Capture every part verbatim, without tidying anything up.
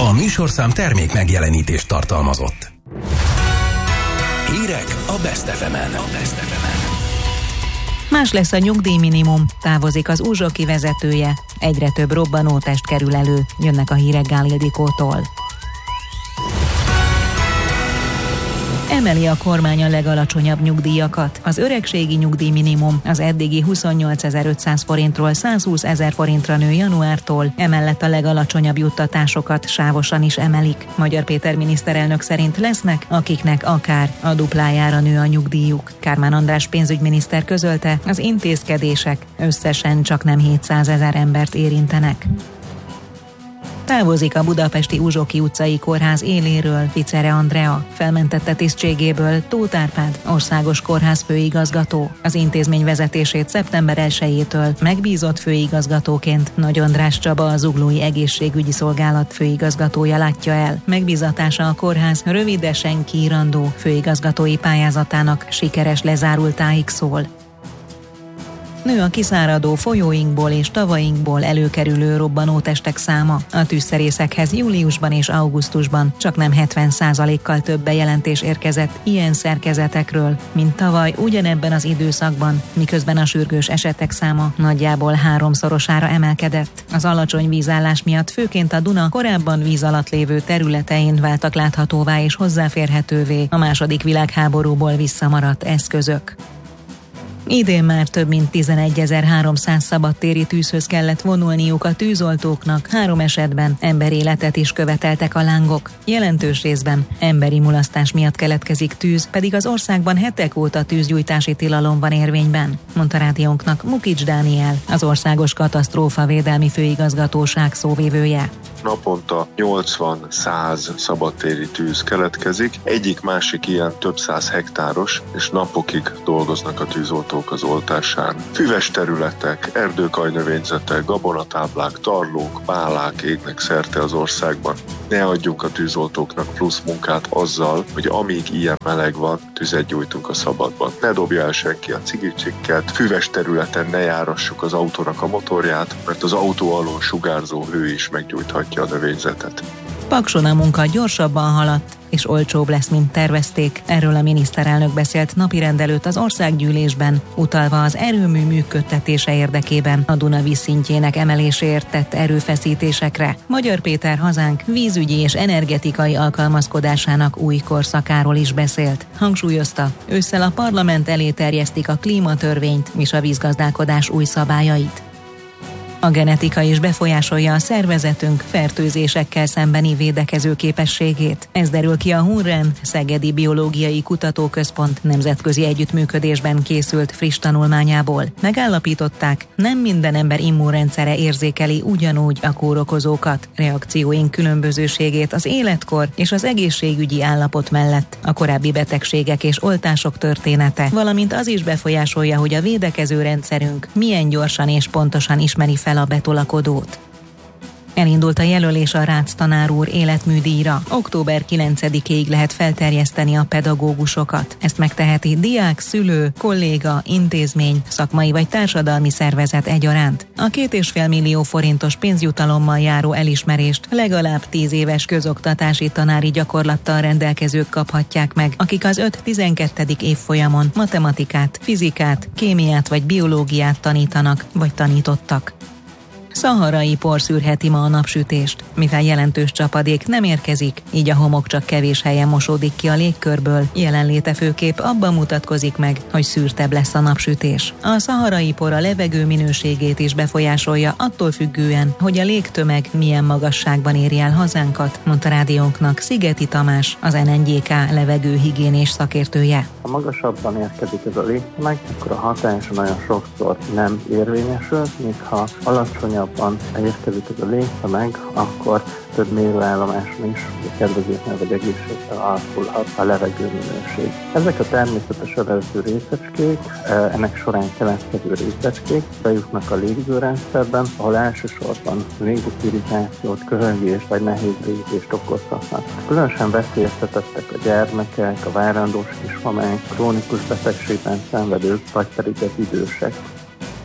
A műsorszám termék megjelenítést tartalmazott. Hírek a Best ef emen. Más lesz a nyugdíjminimum, távozik az Uzsoki vezetője, egyre több robbanótest kerül elő, jönnek a hírek Gál Ildikótól. Emeli a kormány a legalacsonyabb nyugdíjakat. Az öregségi nyugdíjminimum az eddigi huszonnyolcezer-ötszáz forintról százhúszezer forintra nő januártól, emellett a legalacsonyabb juttatásokat sávosan is emelik. Magyar Péter miniszterelnök szerint lesznek, akiknek akár a duplájára nő a nyugdíjuk. Kármán András pénzügyminiszter közölte, az intézkedések összesen csak nem hétszázezer embert érintenek. Távozik a budapesti Uzsoki utcai kórház éléről Ficere Andrea, felmentette tisztségéből Tóth Árpád, országos kórház főigazgató. Az intézmény vezetését szeptember elsejétől megbízott főigazgatóként Nagy András Csaba, az Zuglói Egészségügyi Szolgálat főigazgatója látja el. Megbízatása a kórház rövidesen kiírandó főigazgatói pályázatának sikeres lezárultáig szól. Nő a kiszáradó folyóinkból és tavainkból előkerülő robbanótestek száma. A tűzszerészekhez júliusban és augusztusban csaknem hetven százalékkal több bejelentés érkezett ilyen szerkezetekről, mint tavaly ugyanebben az időszakban, miközben a sürgős esetek száma nagyjából háromszorosára emelkedett. Az alacsony vízállás miatt főként a Duna korábban víz alatt lévő területein váltak láthatóvá és hozzáférhetővé a második világháborúból visszamaradt eszközök. Idén már több mint tizenegyezer-háromszáz szabadtéri tűzhöz kellett vonulniuk a tűzoltóknak, három esetben emberéletet is követeltek a lángok. Jelentős részben emberi mulasztás miatt keletkezik tűz, pedig az országban hetek óta tűzgyújtási tilalom van érvényben, mondta rádiónknak Mukics Dániel, az Országos Katasztrófavédelmi Főigazgatóság szóvivője. Naponta nyolcvan-száz szabadtéri tűz keletkezik, egyik-másik ilyen több száz hektáros, és napokig dolgoznak a tűzoltók az oltásán. Füves területek, erdőkajnövényzetek, gabonatáblák, tarlók, pálák égnek szerte az országban. Ne adjunk a tűzoltóknak plusz munkát azzal, hogy amíg ilyen meleg van, tüzet gyújtunk a szabadban. Ne dobja el senki a cigicsikket, füves területen ne járassuk az autónak a motorját, mert az autó alól sugárzó hő is meggyújthatja a növényzetet. Pakson a munka gyorsabban haladt, és olcsóbb lesz, mint tervezték. Erről a miniszterelnök beszélt napirend az országgyűlésben, utalva az erőmű működtetése érdekében a Duna vízszintjének emeléséért tett erőfeszítésekre. Magyar Péter hazánk vízügyi és energetikai alkalmazkodásának új korszakáról is beszélt. Hangsúlyozta, ősszel a parlament elé terjesztik a klímatörvényt és a vízgazdálkodás új szabályait. A genetika is befolyásolja a szervezetünk fertőzésekkel szembeni védekező képességét. Ez derül ki a Hunren Szegedi Biológiai Kutatóközpont nemzetközi együttműködésben készült friss tanulmányából. Megállapították, nem minden ember immunrendszere érzékeli ugyanúgy a kórokozókat. Reakcióink különbözőségét az életkor és az egészségügyi állapot mellett a korábbi betegségek és oltások története, valamint az is befolyásolja, hogy a védekező rendszerünk milyen gyorsan és pontosan ismeri fel a betolakodót. Elindult a jelölés a Rácz tanár úr életműdíjra. október kilencedikéig lehet felterjeszteni a pedagógusokat. Ezt megteheti diák, szülő, kolléga, intézmény, szakmai vagy társadalmi szervezet egyaránt. A két és fél millió forintos pénzjutalommal járó elismerést legalább tíz éves közoktatási tanári gyakorlattal rendelkezők kaphatják meg, akik az öt-tizenkettedik évfolyamon matematikát, fizikát, kémiát vagy biológiát tanítanak vagy tanítottak. Szaharai por szűrheti ma a napsütést. Mivel jelentős csapadék nem érkezik, így a homok csak kevés helyen mosódik ki a légkörből, jelenléte főképp abban mutatkozik meg, hogy szűrtebb lesz a napsütés. A szaharai por a levegő minőségét is befolyásolja, attól függően, hogy a légtömeg milyen magasságban éri el hazánkat, mondta rádiónknak Szigeti Tamás, az en en gé ká levegőhigiénés szakértője. Ha magasabban érkezik ez a légtömeg, akkor a hatása nagyon sokszor nem érvényesül, míg ha alacsonyabban érkezik ez a légtömeg, akkor több mérőállomáson is kedvezőtlen vagy egészségtelen alakulhat a levegőminőség. Ezek a természetes övező részecskék, ennek során keletkező részecskék bejutnak a légzőrendszerben, ahol elsősorban légirritációt, köhögést vagy nehéz légzést okozhatnak. Különösen veszélyeztetettek a gyermekek, a várandós kismamák, krónikus betegségben szenvedők, vagy pedig az idősek.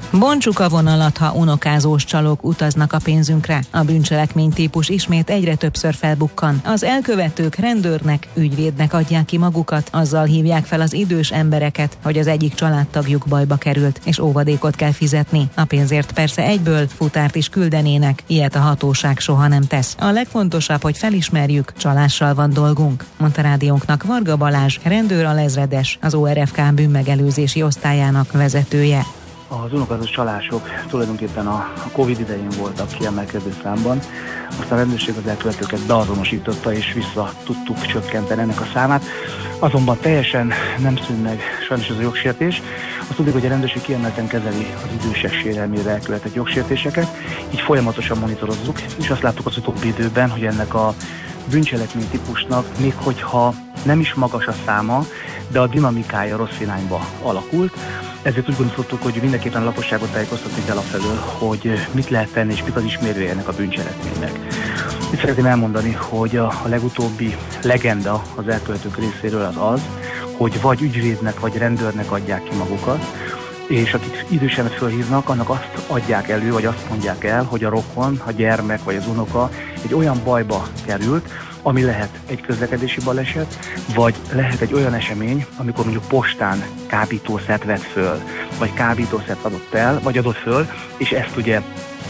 Bontsuk a vonalat, ha unokázós csalók utaznak a pénzünkre. A bűncselekmény típus ismét egyre többször felbukkan. Az elkövetők rendőrnek, ügyvédnek adják ki magukat, azzal hívják fel az idős embereket, hogy az egyik családtagjuk bajba került, és óvadékot kell fizetni. A pénzért persze egyből futárt is küldenének, ilyet a hatóság soha nem tesz. A legfontosabb, hogy felismerjük, csalással van dolgunk, mondta rádiónknak Varga Balázs, rendőr alezredes, az o er ef ká bűnmegelőzési osztályának vezetője. Az unokázós csalások tulajdonképpen a Covid idején voltak kiemelkedő számban, aztán a rendőrség az elkövetőket beazonosította és vissza tudtuk csökkenteni ennek a számát. Azonban teljesen nem szűn meg sajnos ez a jogsértés. Azt tudjuk, hogy a rendőrség kiemelten kezeli az idősek sérelmére elkövetett jogsértéseket, így folyamatosan monitorozzuk, és azt láttuk az utóbbi időben, hogy ennek a bűncselekmény típusnak, még hogyha nem is magas a száma, de a dinamikája rossz irányba alakult. Ezért úgy gondoltuk, hogy mindenképpen a lakosságot tájékoztatni kell afelől, hogy mit lehet tenni és mit az ismérője ennek a bűncselekménynek. Itt szeretném elmondani, hogy a, a legutóbbi legenda az elkövetők részéről az az, hogy vagy ügyvédnek, vagy rendőrnek adják ki magukat, és akik idősen fölhívnak, annak azt adják elő, vagy azt mondják el, hogy a rokon, a gyermek vagy az unoka egy olyan bajba került, ami lehet egy közlekedési baleset, vagy lehet egy olyan esemény, amikor mondjuk postán kábítószert vett föl, vagy kábítószert adott el, vagy adott föl, és ezt ugye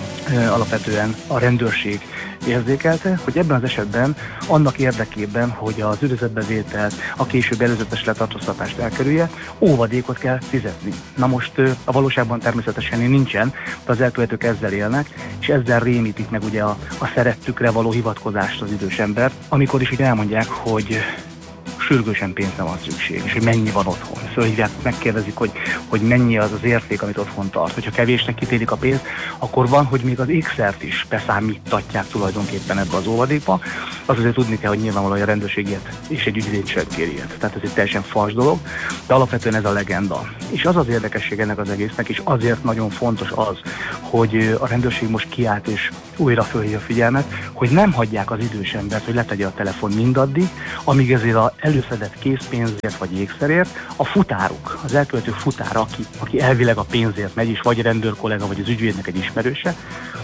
e, alapvetően a rendőrség érzékelte, hogy ebben az esetben annak érdekében, hogy az üldözetbevételt, a később előzetes letartóztatást elkerülje, óvadékot kell fizetni. Na most a valóságban természetesen nincsen, de az elkövetők ezzel élnek, és ezzel rémítik meg ugye a, a szerettükre való hivatkozást az idős embert, amikor is ugye elmondják, hogy sürgősen pénzre van szükség, és hogy mennyi van otthon. Szóval megkérdezik, hogy, hogy mennyi az az érték, amit otthon tart. Hogyha kevésnek kitérik a pénzt, akkor van, hogy még az ékszert is beszámítatják tulajdonképpen ebbe az óvadékba. Az azért tudni kell, hogy nyilvánvalóan a rendőrségét és egy ügyvéd sem kéri ilyet. Tehát ez egy teljesen fals dolog, de alapvetően ez a legenda. És az az érdekesség ennek az egésznek, és azért nagyon fontos az, hogy a rendőrség most kiállt és újra fölhívja a figyelmet, hogy nem hagyják az idős embert, hogy letegye a telefon mindaddig, amíg ezért az előszedett készpénzért vagy ékszerért a futáruk, az elkövető futára, aki, aki elvileg a pénzért megy is, vagy rendőrkollega, vagy az ügyvédnek egy ismerőse,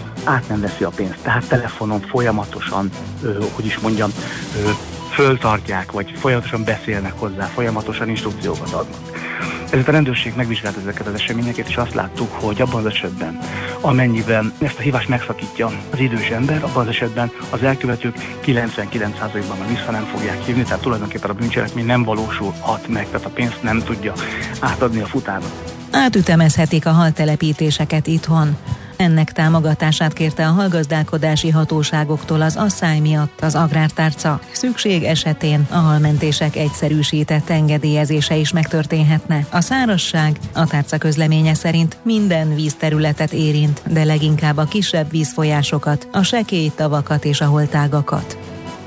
át nem veszi a pénzt. Tehát telefonon folyamatosan, ö, hogy is mondjam, ö, föltartják, vagy folyamatosan beszélnek hozzá, folyamatosan instrukciókat adnak. Ezért a rendőrség megvizsgált ezeket az eseményeket, és azt láttuk, hogy abban az esetben, amennyiben ezt a hívást megszakítja az idős ember, abban az esetben az elkövetők kilencvenkilenc százalékban már vissza nem fogják hívni, tehát tulajdonképpen a bűncselekmény nem valósulhat meg, tehát a pénzt nem tudja átadni a futárnak. Átütemezhetik a haltelepítéseket itthon. Ennek támogatását kérte a halgazdálkodási hatóságoktól az asszály miatt az Agrártárca. Szükség esetén a halmentések egyszerűsített engedélyezése is megtörténhetne. A szárazság a tárca közleménye szerint minden vízterületet érint, de leginkább a kisebb vízfolyásokat, a sekély tavakat és a holtágakat.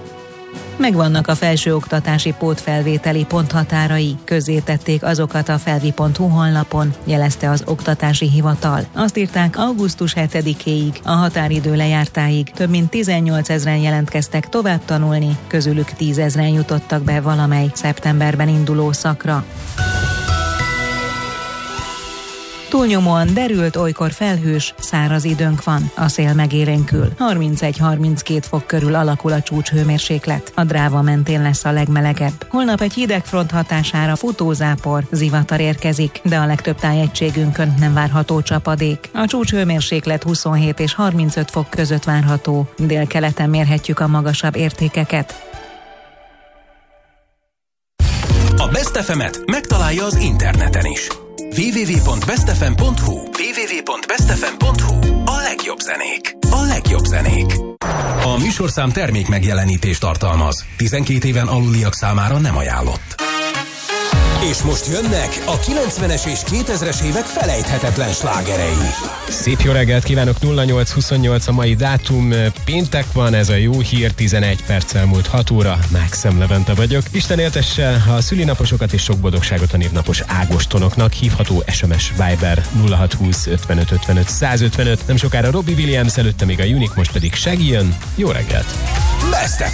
Megvannak a felsőoktatási pótfelvételi ponthatárai, közzétették azokat a felvi pont hu honlapon, jelezte az Oktatási Hivatal. Azt írták, augusztus hetedikéig, a határidő lejártáig több mint tizennyolcezren jelentkeztek tovább tanulni, közülük tízezren jutottak be valamely szeptemberben induló szakra. Túlnyomóan derült, olykor felhős, száraz időnk van. A szél megélénkül. harmincegy-harminckét fok körül alakul a csúcshőmérséklet. A Dráva mentén lesz a legmelegebb. Holnap egy hideg front hatására futózápor, zivatar érkezik, de a legtöbb tájegységünkön nem várható csapadék. A csúcshőmérséklet huszonhét és harmincöt fok között várható. Délkeleten mérhetjük a magasabb értékeket. A Best ef emet megtalálja az interneten is. double-u double-u double-u pont best f m pont hu double-u double-u double-u pont best f m pont hu A legjobb zenék. A legjobb zenék. A műsorszám termék megjelenítést tartalmaz. tizenkét éven aluliak számára nem ajánlott. És most jönnek a kilencvenes és kétezres évek felejthetetlen slágerei. Szép jó reggelt kívánok, nulla nyolc huszonnyolc a mai dátum, péntek van, ez a jó hír, tizenegy perccel múlt hat óra, Mákszem Levente vagyok. Isten éltesse a szülinaposokat és sok boldogságot a névnapos ágostonoknak, hívható es em es Viber nulla hat húsz ötvenöt ötvenöt százötvenöt, nem sokára Robbie Williams, előtte még a Unique, most pedig Shaggy jön. Jó reggelt! Best